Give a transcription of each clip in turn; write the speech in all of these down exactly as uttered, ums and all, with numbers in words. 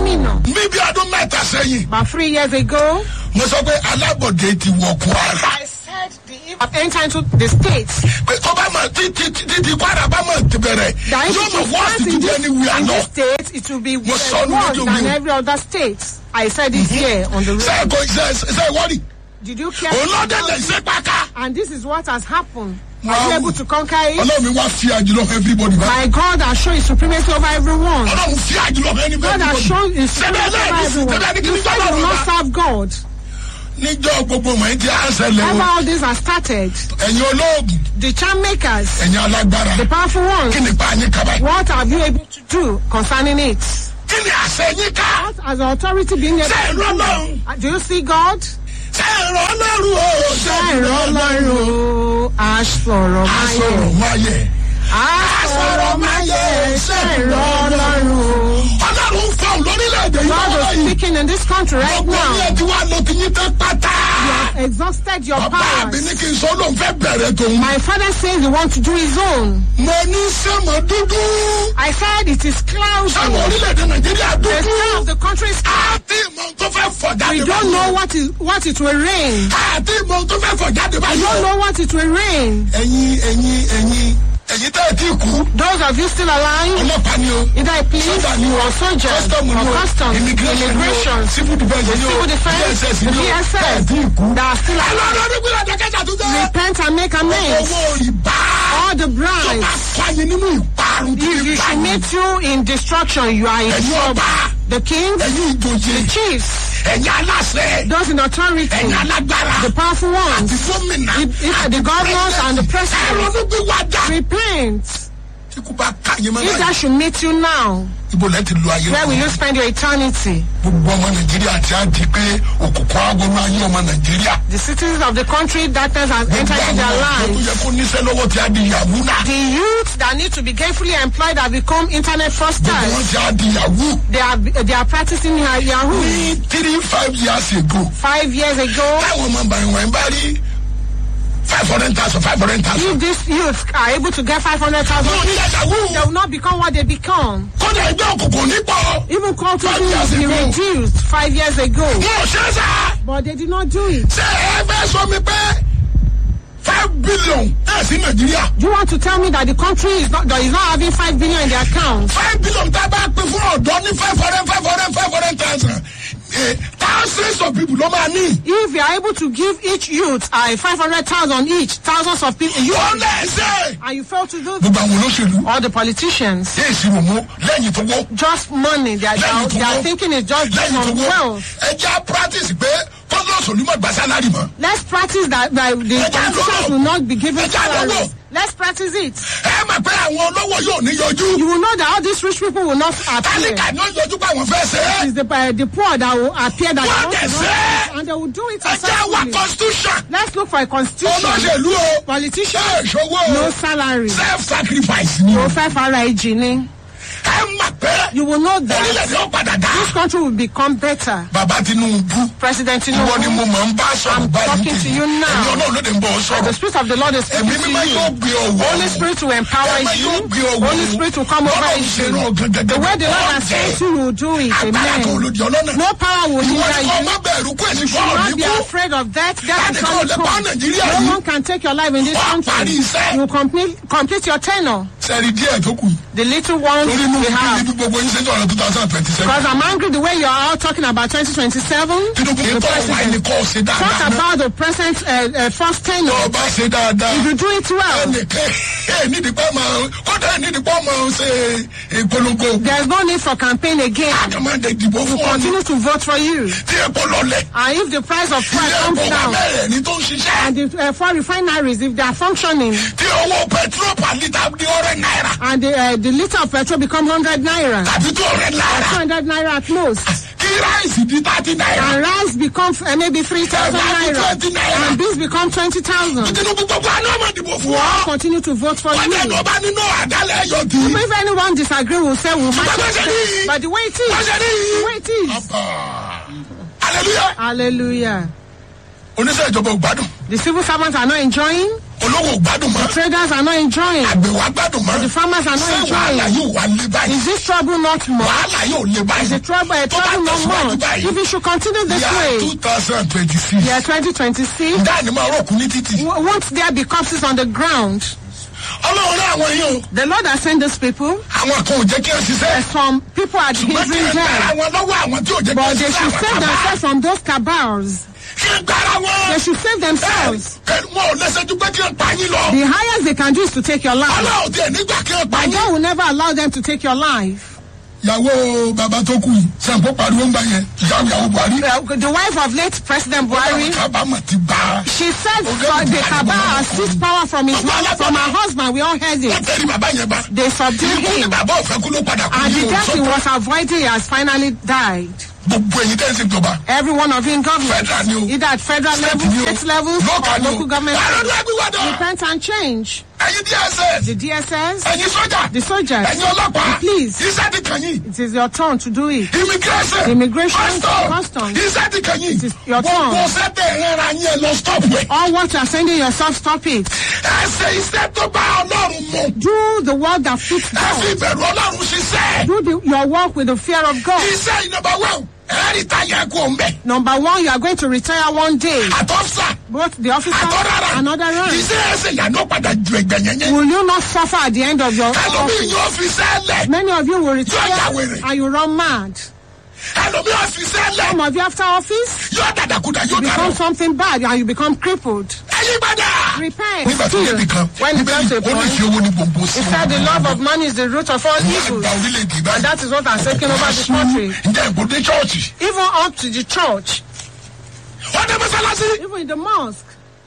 gómìnà. Maybe I don't matter saying. About three years ago, Mo sọ pé alábọ̀dé ti wọ Kwara. I said the evil have entered into the states. Pé tó bá mọ̀ tí tí tí tí Kwara bá mọ̀ ti bẹ̀rẹ̀. That if Yóò it mọ̀ is wọ́n passed sì in ti di this, anywhere in lọ. this state, it will be Mo uh, sọ ní worse lójú than mi. every other state. I said it here on the Ṣé road. kò ṣe ṣe wọ́ọ̀rì? Did you care? Olódé lè ṣe pàkà. And this is what has happened. Wow. Are you able to conquer it? Ọlọ́run mi wá fi àjùlọ fún everybody. My God has shown his supremacy over everyone. Ọlọ́run fi àjùlọ fún everybody. God has shown his supremacy over everyone. You said you will not serve God. Níjọ́ gbogbo mọ̀ ẹ́ ti à ń ṣẹlẹ̀ That's o. how this has started. Ẹ̀yin olóògùn, The charm makers, ẹ̀yin alágbára. the powerful ones, Kí ni pa yín kaba yìí? what have you able to do concerning it? Kí ni àṣẹ yín ká? What has the authority been able Ṣé to ìrọ̀ do? Ọlọ́run? Uh, Do you see God? Ṣé ìrọ̀ Ọlọ́run o? Ṣé Ẹ̀rọ Ọlọ́run aṣọ̀rọ̀ máyẹ̀. Aṣọ̀rọ̀ máyẹ̀. Aṣọ̀rọ̀ máyẹ̀ ṣẹ̀rọ Ọlọ́run. Ọlọ́run fọ́ọ̀n lórílẹ̀-èdè yìí God lọ́wọ́ is yìí. speaking in this country right Ọgbọ́n now. yẹn ti wá lọ ti yín tán pátá. You have exhausted your Bàbá mi powers. ní kí n sọ lóun fẹ́ bẹ̀rẹ̀ tòun. My father says he wants to do his own. Mo ní sẹ́mọ̀ dúdú. I said it is cloudy. Sẹ́mọ̀ orílẹ̀-èdè Nàìjíríà The dúdú. sky of the country is Àti ìmọ̀ tó fẹ́ fọ̀ jáde we don't know what is what it will rain. Àti ìmọ̀ tó fẹ́ fọ̀ jáde I báyìí. don't know what it will rain. Ẹ̀yin ẹ̀yin ẹ̀yin ẹ̀yin tẹ́ ẹ ti kú. Those of you still alive, Ọlọ́pàá ni o. either a police Sọ́jà ni o. or soldiers Custom ni or o. customs, Immigration ni o. immigration, Civil defence ni o. civil defense, D S S the ni o. D S Tẹ́ ẹ S ti kú. that are still alive. Ọlọ́run nígbìlẹ̀ àjẹkẹ́jà tó jẹ́. Repent and make amends. Owó ìbá. All the Tó bribes. máa fàyè nínú ìparun tí If ń you bá should yín. meet you in destruction, you are in Ẹ̀yin trouble. ọba. The kings, Ẹ̀yin ìjòyè. the chiefs, Ẹ̀yin aláṣẹ. those in authority, Ẹ̀yin alágbára. the powerful Àti ones, gómìnà. if, if the governors and the Ẹ̀rọ president, ló gbé wájà. repent. Tí kò bá ká yín mọ́ If báyìí. that should meet you now, Ibo lẹ́ ti lo ayé where will wọn. you spend your eternity? Gbogbo ọmọ Nàìjíríà ti á di pé òkùnkùn agbóná ayé ọmọ Nàìjíríà. The citizens of the country, darkness has Gbogbo entered into àwọn their ọ̀dọ́ tó lives. yẹ kó níṣẹ́ lọ́wọ́ ti á di yahoo náà. The youth that need to be gainfully employed have become internet Gbogbo wọn fraudsters. ti á di yahoo. They are they are practicing ya- Yahoo. Ní three five years ago. Five years ago, Táwọn ọmọ bàyìí wọ̀nyí bá rí five hundred thousand five hundred if thousand. these youths are able to get five hundred thousand Wọ́n ní each, yahoo. they will not become what they become. Kódà ẹgbẹ́ òkùnkùn nípò. Even culture Five will years be ago. reduced five years ago. Wọ́n ò ṣe é sá. But they did not do it. Ṣé ẹ fẹ́ sọ mi pé five billion ẹ̀ sí Nàìjíríà? Do you want to tell me that the country is not, that is not having five billion in their account? Five billion tá a bá pín fún ọ̀dọ́ ní five hundred five hundred five hundred thousand. Thousands of people ló máa ní. If you are able to give each youth uh, five hundred thousand each, thousands of people, you, Wọ́n lẹ̀ ṣe. and you fail to do that, Gbogbo àwọn olóṣèlú. all the politicians, Ṣé ìṣirò mú lẹ́yìn tó wọ́? just money, they are, they are, they are thinking it's just based Lẹ́yìn tó on wọ́. wealth. Ẹ jẹ́ practice pé kọ́ńtọ́sì onímọ̀ gba sálárì mọ́. Let's practice that, that the Ẹ jẹ́ politicians àdánwò. will not be given Ẹ jẹ́ àdánwò. salaries. Let's practice it. Ẹ mọ̀ pé àwọn olówó yóò ní yọjú. You will know that all these rich people will not appear. Tálíkà ni ó yọjú pé àwọn fẹ́ ṣe é. It's the, uh, the poor that will appear that Wọ́n they dẹ̀ want to ṣe é. do it, and they will do it Ẹ jẹ́ wá successfully. constitution. Let's look for a constitution. Olóṣèlú o. Politician, Ṣé ìṣòwò o? no salary. Self-sacrifice ni o. No fair fara ìjì ni. Ẹ mọ̀ pé You will know that orílẹ̀-èdè ó padà dá. this country will become better. Bàbá Tinubu. President Ìwọ ni mo Tinubu, mọ̀ ń bá sọ̀rọ̀ I'm báyìí. talking to you now. Ẹ̀yin Ọlọ́run ló dé ń bọ̀ ọ́ the sọ̀rọ̀. Spirit of the Lord is speaking Ẹ̀mí to mímọ́ yóò you. gbé ọwọ́. Holy Spirit will empower Ẹ̀mí yóò you. gbé ọwọ́. Holy Spirit will come over Ọlọ́run ṣe rán you. gẹ́gẹ́ The way the Lord has sent you, you will do it. Agbára kan Amen. olódì ọlọ́nà. No power will Ìwọ hinder ni kò you. má bẹ̀rù kú èsì Do fún not ọ̀nì be kú. afraid of death. Death Láti is kọ́ coming lè bá come. Nàìjíríà No yìí. one can take your life in this Wọ́n parí country. iṣẹ́. You will complete, complete your tenure. Sẹ́rí díẹ̀ tó kù. The little ones Torí inú we bíbí have. bí gbogbo yín ṣe ń sọ̀rọ̀ two thousand twenty seven. Because I'm angry the way you are all talking about twenty twenty-seven. Tinubu The tó wà ní president. kọ́ ṣe Talk dáadáa náà. about the present uh, uh, first Tó tenure. o bá ṣe dáadáa. If you do it well, Ẹnìkan ẹ̀ nídìí pé máa kódà ẹ̀ nídìí pé máa ṣe ìpolongo. there's no need for campaign again. Àjọmọ́dé dìbò We fún ọ ní. continue to vote for you. Tí epo lọlẹ̀. And if the price of fuel Ilé comes ẹ̀kọ́ wa down, mẹ́rẹ̀ ní tó ń ṣiṣẹ́. and the uh, four refineries, if they are functioning, Tí owó petrol per litre di ọ̀rẹ́ náírà. and the, uh, the liter of petrol become one hundred naira, Tàbí tó ọ̀rẹ́ two náírà. hundred naira at most, Kí ráìsì di thirty náírà. and rice becomes uh, maybe three thousand Ẹ̀fọ́ di naira, twenty náírà. and beans become twenty thousand. Tinubu gbogbo àná ọmọ ìdìbò fún ọ. Continue to vote for Wọ́n you. tẹ̀lé ọba nínú àdálẹ̀ ẹ̀yọ́ tì í. If anyone disagree, we'll say we'll match Ṣùgbọ́n ṣe ní. it. But the way it is, Wọ́n ṣe ní. the way it is. Hallelujah. Hallelujah. Oníṣẹ́ ìjọba ò gbádùn. The civil servants are not enjoying. olówó gbádùn mọ́. The traders are not enjoying. àgbẹ̀ wa gbádùn mọ́. The farmers are not ṣé wàhálà enjoying. yóò wá lé báyìí. Is this trouble not more? wàhálà yóò lé báyìí. Is the trouble a tó bá trouble not tẹ̀síwájú more? báyìí. If you should continue this year way, two thousand twenty-six. year twenty twenty-six, dáàni máa rọ̀kùn ní títì. w- won't there be corpses on the ground? ọlọ́run náà àwọn yìí o. The Lord has sent these people. àwọn kan ò jẹ́ kí ẹ ṣiṣẹ́. Some people are ṣùgbọ́n kí hindering ẹ gbára them. wọn lọ́wọ́ àwọn tí ò jẹ́ kí ẹ But they ṣiṣẹ́ should àwọn save bàbá. themselves from those cabals. kí ẹ gbára wọn. They should save themselves. ẹ wọn ò lẹ́sẹ̀ ju pé kí ẹ pa yín lọ. The highest they can do is to take your life. ọlọ́run tiẹ̀ nígbà kí ẹ pa But yín. God will never allow them to take your life. ìyàwó bàbá tó kù yìí sẹ́ǹpọ̀ pariwo ń gbà yẹn ìyàwó ìyàwó buhari. Uh, the wife of late President Buhari, kábàámọ̀ ti bá a. she said for the cabal has seized power from his husband, from her husband. We all heard wọ́n it. tẹ̀lé bàbá yẹn bá. They subdued ikú ni him. bàbá òfẹ́ kú ló padà kú And ní the death he òun was avoiding has finally died. gbogbo ẹ̀yin tẹ́ ẹ ṣe jọba. Every one of you in government, Federal ni o. either at federal State level, ni o. state levels, Local or ni o. local government, àrùn ẹgbẹ́wọ́dọ̀. repent and change. ẹ̀yin D S S. The D S S, ẹ̀yin sọ́jà. the soldiers, ẹ̀yin ọlọ́pàá. Please. iṣẹ́ ti kàn yín. it is your turn to do it. immigration. Immigration, custom. customs. iṣẹ́ ti kàn yín. It is your turn. gbogbo sẹ́tẹ̀ ìrẹ́ra yín ẹ lọ stop ẹ̀. All what you are sending yourself, stop it. ẹ ṣe iṣẹ́ tó bá ọlọ́run mu. Do the work that fits ẹ fi God. ìbẹ̀rù ọlọ́run ṣiṣẹ́. Do the, your work with the fear of God. iṣẹ́ ìnàbà wẹ̀ ẹ̀rí táyà kú òun bẹ̀. Number one, you are going to retire one day. àtọ́fà. Both the officer àtọ́rara. and other rank. iṣẹ́ ẹsẹ̀ ìyànà padà ju ẹgbẹ̀ yẹn yẹn. Will you not suffer at the end of your ẹlòmíì office? yóò fi sẹ́lẹ̀. Many of you will Yóò ya retire wèrè. and you run mad. ẹlòmíì yóò fi sẹ́lẹ̀. Some of you after office yóò dàdàkúdà yóò become dàrọ. something bad and you become crippled. ẹyin padà. Repent. nígbà tó yẹ nìkan When it comes to a ó ní point, fi owó ní gbogbo sí he said the love of money is the root of all evils. gba orílẹ̀-èdè báyìí. And that is what has taken over the country. ǹjẹ́ ìgbòde chọ́ọ̀chì. Even up to the church, wọ́n dé mọ́sálásí. even in the mosque,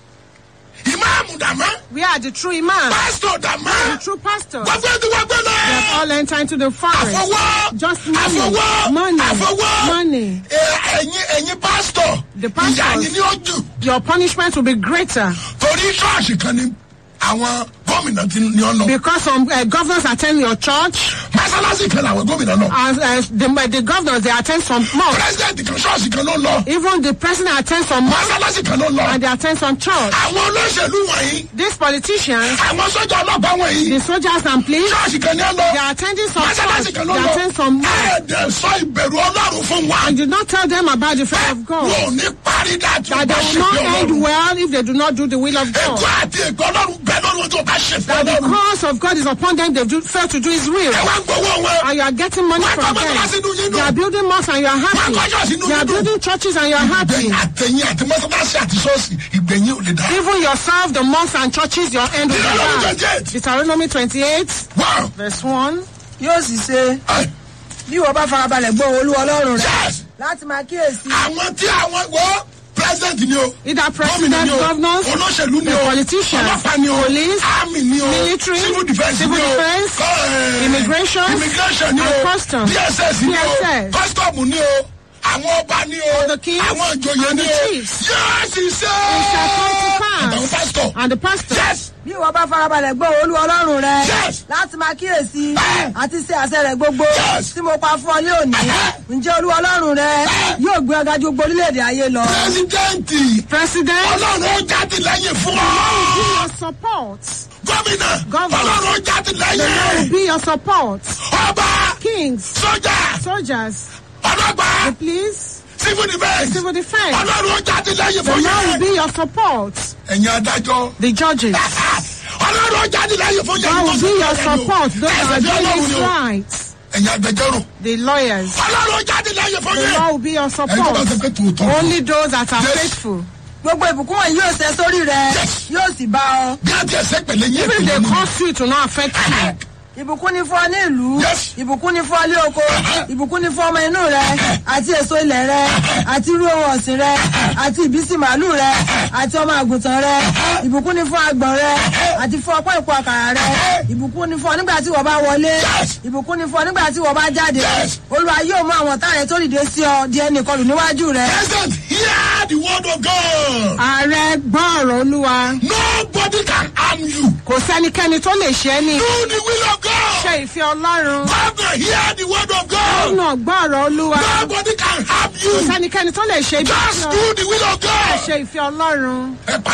ìmáàmù dàmá. we are the true imam, pásítọ̀ dàmá. the true pastors. wọ́n fẹ́ tí wọ́n gbé They have lọ. all entered into the forest. àfọwọ́. Just money, àfọwọ́. money, àfọwọ́. money. Ẹ- ẹ̀yin ẹ̀yin pásítọ̀. The pastors. ìyá yín ní ojú. Your punishment will be greater torí ṣọ́ọ̀ṣì kan ní àwọn gómìnà ti ní ọ lọ. because some uh, governors attend your church. mọ́sálásí kan làwọn gómìnà lọ. As uh, the, the governors, they attend some mosque. pírẹsidẹ̀ntì kan ṣọ́ọ̀ṣì kan ló lọ. Even the president attends some mosque mọ́sálásí kan ló lọ. and they attend some church. àwọn olóṣèlú wọ̀nyí. These politicians, àwọn sọ́jà ọlọ́pàá wọ̀nyí. the soldiers and police, ṣọ́ọ̀ṣì kan ní ọ they lọ. are attending some mọ́sálásí church. kan They ló lọ. attend some mosque. ẹ̀ẹ́dẹ̀ sọ ìbẹ̀rù ọlọ́run fún wa. And do not tell them about the fear of God. wọn ò ní parí dájú That bá they ṣe will not fẹ́ end ọlọ́run. well if they do not do the will of ètò God. àti ègbọ́ ọlọ́run bẹ́ẹ̀ lọ́run tó bá ṣe fẹ́ That the ọlọ́run. curse of God is upon them, they do, fail to do His will. ẹ wá ń gbowó wọn. And you are getting money Wọ́n from kọ́ mọ́sálásí them. inú yín They are dùn. building mosques and you are happy. Wọ́n kọ́ ṣọ́ọ̀ṣì inú They are yín dùn. building churches and you are happy. ìgbẹ̀yìn àtẹ̀yìn àti mọ́sálásí àti ṣọ́ọ̀ṣì ìgbẹ̀yìn ò lè dá. Even yourself, the mosques and churches, your end will be Deuteronomy bad. twenty-eight. Deuteronomy twenty-eight, Wow. verse one. yóò sì ṣe Ẹ, bí wọ́n bá farabalẹ̀ gbọ́ olú ọlọ́run rẹ̀ yes. láti máa kíyèsí àwọn tí àwọn wọ́ president ni o. Either gómìnà president, ni o. governors, olóṣèlú ni the o. politicians, ọlọ́pàá ni o. police, army ni o. military, civil defence civil ni o. defence, Kọ́, ẹ̀, immigration, immigration ni o. and customs. D S S ni D o. S S. custom ni o. àwọn ọba ni o. The kings àwọn ìjòyè and ni the o. chiefs. yóò sì ṣe. It shall come to àtàwọn pass. pastor. And the pastor, yes. bí wọ́n bá farabalẹ̀ gbọ́ olú ọlọ́run rẹ̀ Yes. láti máa kíyèsí Eh. àti ṣe àṣẹ rẹ̀ gbogbo Yes. tí mo pa fún ọ ní òní ǹjẹ́ olú ọlọ́run rẹ̀ yóò gbé ọgá ju gbogbo orílẹ̀-èdè ayé lọ. president. president, ọlọ́run ó jáde lẹ́yìn fún ọ. be your support. gómìnà. Governor. ọlọ́run ó jáde The Lord will lẹ́yìn. be your support. ọba. Kings, sójà. soldiers, ọlọ́pàá. the police, civil defence. civil defense. ọlọ́run ó jáde lẹ́yìn The fún Lord will yẹn. be your support. ẹ̀yin adájọ́. The judges, ọlọ́run ó jáde lẹ́yìn fún yẹn. God will be your support. Those that are doing His right. ẹ̀yin agbẹjọ́rò. The lawyers, ọlọ́run ó jáde lẹ́yìn fún the yẹn. Lord will be your ẹ̀yin tó bá support. ṣe pé tòótọ́. Only those that are Yes. faithful. gbogbo ìbùkún wọ̀nyí yóò ṣẹ sórí rẹ̀ Yes. yóò sì bá ọ. bí a ti ẹsẹ̀ pẹ̀lẹ́ yín Even if ẹ̀pẹ̀lẹ́ they nínú. cause you to not affect you. ìbùkún ni fún ọ ní ìlú Yes. ìbùkún ni fún ọ ní oko ìbùkún ni fún ọmọ inú rẹ àti èso ilẹ̀ rẹ àti irú ohun ọ̀sìn rẹ àti ìbísí màálù rẹ àti ọmọ àgùntàn rẹ ìbùkún ni fún agbọ̀n rẹ àti fún ọpọ́ ìpò àkàrà rẹ ìbùkún ni fún ọ nígbà tí wọ́n bá wọlé Yes. ìbùkún ni fún ọ nígbà tí wọ́n bá jáde Yes. olúwa yóò mú àwọn ọ̀tá rẹ tó dìde sí ọ di ẹnì kọlù níwájú rẹ. president hear the word of God. Ààrẹ gbọ́ ọ̀rọ̀ Olúwa. nobody can harm you. Kò sẹ́nikẹ́ni tó lè ṣe é ní. do the will of God. Ṣe ìfẹ́ Ọlọ́run. governor hear the word of God. Gómìnà gbọ́ ọ̀rọ̀ Olúwa. nobody can harm Kò you. sẹ́nikẹ́ni tó lè ṣe ibi just tí do the will of God. ṣe ìfẹ́ Ọlọ́run. ẹ padà fa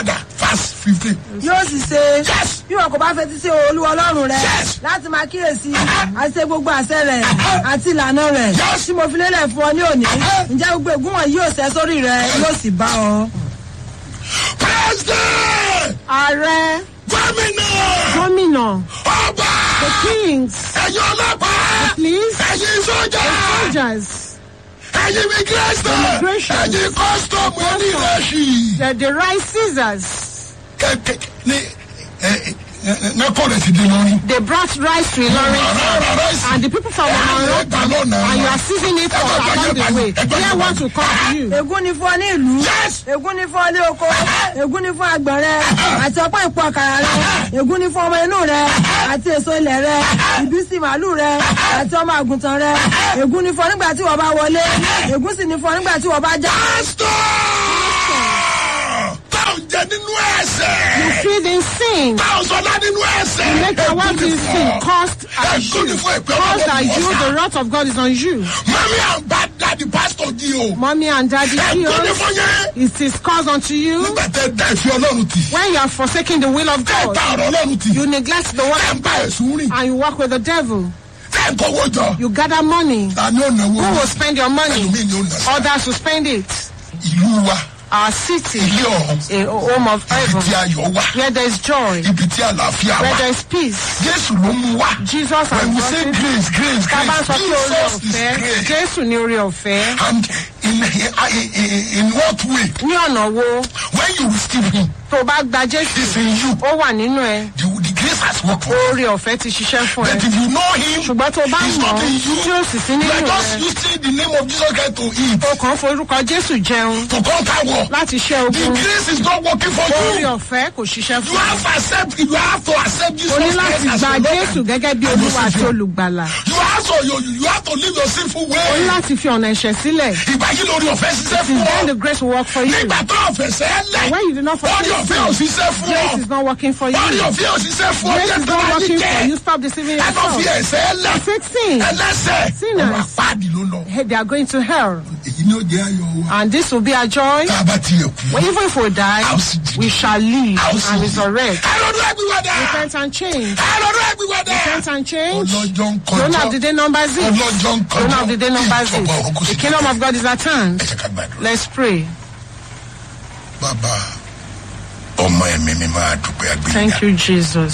verse fifteen. yóò sì ṣe Yes. bí wọn kò bá fetí sí olúwa ọlọ́run rẹ Yes. láti máa kíyèsí àti ṣe gbogbo àṣẹ rẹ àti ìlànà rẹ Yes. tí mo fi lélẹ̀ fún ọ ní òní ǹjẹ́ gbogbo ègún wọn yóò ṣẹ sórí rẹ yóò sì bá ọ. President. Ààrẹ, Gómìnà. gómìnà, Ọba. the kings, Ẹ̀yin ọlọ́pàá. police, Ẹ̀yin sójà. soldiers, Ẹ̀yin immigration. Immigration. Ẹ̀yin custom onílẹ̀ṣì. the, the right scissors. Kẹ̀kẹ́ ní ẹ̀ ẹ̀ nẹ́kọ̀ rẹ̀ ti di lórí. They brought rice to Ilorin, and the people from Ilorin, and you are seizing it for along the way. They want to come to you. ègún ni fún ọ ní ìlú Yes. ègún ni fún ọ ní oko ègún ni fún àgbọ̀n rẹ àti ọ̀pọ̀ ìpò àkàrà rẹ ègún ni fún ọmọ inú rẹ àti èso ilẹ̀ rẹ ìbísí màálù rẹ àti ọmọ àgùntàn rẹ ègún ni fún ọ nígbà tí wọ́n bá wọlé ègún sì ni fún ọ nígbà tí wọ́n bá já. Pastor. Táwọn jẹ nínú ẹsẹ̀. You feed in sin. Táwọn sọdá nínú ẹsẹ̀. Make your work in sin. Cost at you. Ẹ̀gún ni fún ìpè Cost ọlọ́run at you. ọ̀sán. The wrath of God is on you. Mami and bad daddy pastor jí o. Mommy and daddy, Ẹ̀gún ni heals. fún yẹn. It is caused unto you Nígbà tẹ da ìfẹ́ ọlọ́run tì. when you are forsaking the will of Tẹ God. ta ọ̀rọ̀ ọlọ́run tì. You neglect the Tẹ word ń bá ẹ̀sùn rìn. and you work with the devil. Tẹ ń kówó jọ. You gather money. Ta ni ó náwó? Who will spend your money? Ẹlòmíì ni ó nà sí. Others will spend it. Ìlú wa. Our city, Ilé ọ̀hún. a home of Ibi tí heaven, ayọ̀ wà. where there is joy, Ibi tí àlàáfíà where wà. there is peace. Jésù ló mú wá. Jesus When has we say brought it. grace, grace, Tábà ń grace, sọ pé orí Jesus is ọ̀fẹ́, grace. Jésù ní orí ọ̀fẹ́. And in, in, in, in what way? Ní ọ̀nà wo When you receive him, tó o bá gba it's Jésù, in you. ó wà nínú ẹ. The, the grace has worked for you. Orí ọ̀fẹ́ ti ṣiṣẹ́ fún ẹ. But if you know him, Ṣùgbọ́n tó o bá he's mọ̀ not in you. tí ó sì sí You nínú are just rẹ, using the name of Jesus Christ to eat, o kàn ń forúkọ Jésù jẹun to conquer war. láti ṣẹ́ The ogun. grace is not working for Orí you. ọ̀fẹ́ kò ṣiṣẹ́ You fún ẹ. have to accept. You have to accept Jesus O ní Christ láti as gba your Jésù Lord gẹ́gẹ́ bí and Olúwa àti Savior. olùgbàlà. You have to you, you have to leave your sinful O ní way. láti fi ọ̀nà ẹ̀ṣẹ̀ sílẹ̀. Ìgbà yìí lórí ọ̀fẹ́ ṣiṣẹ́ fún Then ọ. the grace will work for you. Nígbà tó ọ̀fẹ́ sẹ́lẹ̀. When you do not Orí forsake ọ̀fẹ́ ò sin, ṣiṣẹ́ fún grace ọ. is not working for you. Orí ọ̀fẹ́ ò ṣiṣẹ́ fún ọ. Grace Jẹ́ is tó not bá ní working for jẹ́. you. Stop deceiving Ẹ kàn fi yourself. ẹ̀sẹ̀ lẹ̀. Forsake sin. Ẹlẹ́sẹ̀. Sinners. Ọ̀rọ̀ àpáàdì ló lọ. Hey, they are going to hell. Èyí ni ó jẹ́ ayọ̀ wa. And this will be our joy. Tá a bá tiẹ̀ kú. Well, even if we die, we shall live and resurrect. Àlọ́dún ẹgbìwọ́dà. Repent and change. Àlọ́dún ẹgbìwọ́dà. Repent and change. Ọlọ́jọ́ ń Don't have kọjọ́. the day numbers it. Ọlọ́jọ́ ń kọjọ́. Don't have the day numbers Ìjọba ọ̀run kò it. sí The kingdom of God is at hand. Ẹ jẹ́ ká gbàdúrà. Let's pray. Bàbá ọmọ ẹ̀mí mi máa dúpẹ́ àgbéyà. Thank you, Jesus.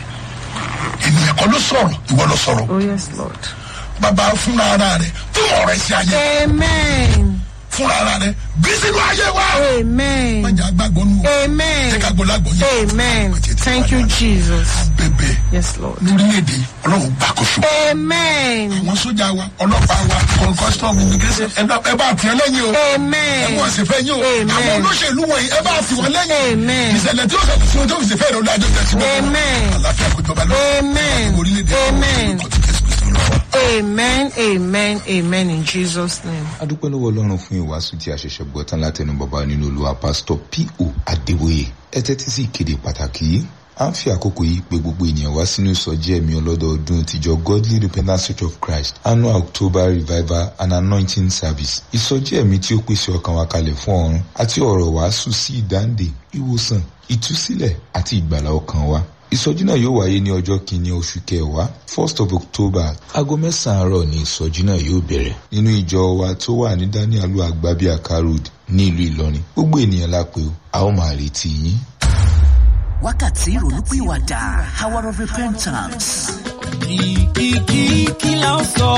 Ènìyàn kan ló sọ̀rọ̀, ìwọ ló sọ̀rọ̀. Oh, yes, Lord. Bàbá fúnra ara rẹ̀ fún ọ̀rọ̀ ẹ̀sìn ayé. Amen. Fúnra ara rẹ̀ bí sínú ayé wa. Amen. Májà gbàgbọ́ nù. Amen. Jẹ́ ká gbọ́ lágbọ́ yẹn. Amen. Thank you, Jesus. Bẹ̀bẹ̀ Yes, Lord. lórílẹ̀‐èdè ọlọ́run gbàkóso. Amen. Àwọn sójà wa, ọlọ́pàá wa, custom immigration, ẹ bá ẹ bá tiẹ̀ lẹ́yìn o. Ẹ Amen. mú ọ̀sẹ̀ fẹ́ yín o. Amen. Àwọn olóṣèlú wọ̀nyí ẹ bá fi wọ́n lẹ́yìn. Amen. Ìṣẹ̀lẹ̀ tí ó ṣẹlẹ̀ sí wọn tó fi ṣe fẹ́ ìrọ̀lẹ́ àjọ tẹ̀síwọ́n. Amen. Àlàáfíà kò jọba lọ. Amen. Orílẹ̀-èdè Amen. ọkọ̀ tí Jésù Kristi lọ́wọ́. Amen. Amen. Amen. In Jesus' name. A dúpẹ́ lọ́wọ́ Ọlọ́run fún ìwàásù tí a ṣẹ̀ṣẹ̀ gbọ́ tán látẹnu bàbá nínú Olúwa pásítọ̀ P O Adéwòye. Ẹ tẹ́tí sí ìkéde pàtàkì yìí. À ń fi àkókò yìí pè gbogbo ènìyàn wá sínú ìsọjí ẹ̀mí ọlọ́dọọdún tìjọ Godly Repentance Church of Christ Annual October Revival and Anointing Service. Ìsọjí ẹ̀mí tí ó pèsè ọkàn wa kalẹ̀ fún ọ̀run àti ọ̀rọ̀ wàásù sí ìdáǹdè, ìwòsàn, ìtúsílẹ̀ àti ìgbàlà ọkàn wa. Ìsọjí náà yóò wáyé ní ọjọ́ kìíní oṣù kẹwàá first of October. Aago mẹ́sàn-án àárọ̀ ni ìsọjí náà yóò bẹ̀rẹ̀ nínú ìjọ wa tó wà ní Daniel Agbabiaka Road ní ìlú Ìlọrin. Gbogbo ènìyàn la pè ó, a ó máa retí yín. Wákàtí ìrònúpìwàdà, hour of repentance. Kìkìkì kí la ń sọ?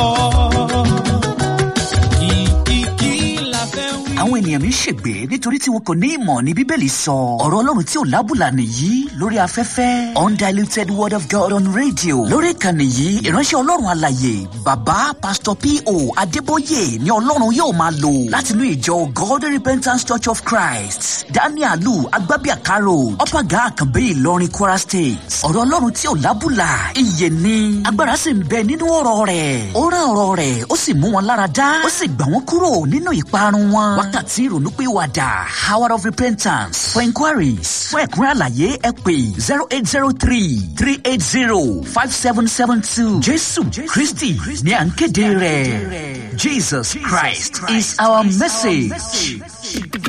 Kìkìkì la fẹ́ wí. Àwọn ènìyàn mi ń ṣègbè nítorí tí wọn kò ní ìmọ̀ ní Bíbélì sọ. Ọ̀rọ̀ Ọlọ́run tí ò lábùlà nìyí lórí afẹ́fẹ́. Undiluted word of God on radio. Lórí ìkànnì yìí, ìránṣẹ́ Ọlọ́run alàyè, bàbá Pastor P O Adébóyè ni Ọlọ́run yóò máa lò látinú ìjọ God Repentance Church of Christ. Daniel Agbabiaka Road, Ọ̀pàgà Àkànbí Ìlọrin, Kwara State. Ọ̀rọ̀ Ọlọ́run tí ò lábùlà, ìyè ni, agbára sì ń bẹ nínú ọ̀rọ̀ rẹ̀. Ó rán ọ̀rọ̀ rẹ̀, ó sì mú wọn lára dá, ó sì gbà wọ́n kúrò nínú ìparun wọn. Wákàtí ìrònúpìwàdà, hour of repentance. For inquiries, fún ẹ̀kúnrẹ́ àlàyé ẹ pè zero eight zero three three eight zero five seven seven two. Jésù Kristi ní à ń kéde rẹ̀. Jesus Christ is our message.